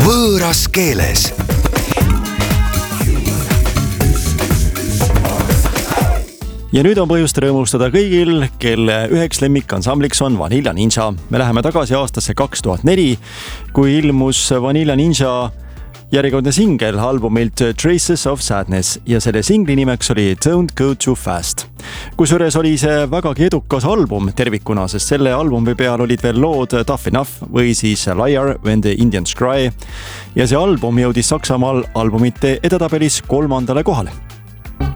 võõras keeles. Ja nüüd on põhjust rõõmustada kõigil, kelle üheks lemmikansambliks on Vanilla Ninja. Me läheme tagasi aastasse 2004, kui ilmus Vanilla Ninja järjekordne singel albumilt Traces of Sadness ja selle singli nimeks oli Don't Go Too Fast. Kusjuures oli see vägagi edukas album tervikuna, sest selle albumi peal olid veel lood Tough Enough või siis Liar When the Indians Cry ja see album jõudis Saksamaal albumite edetabelis 3. kohale.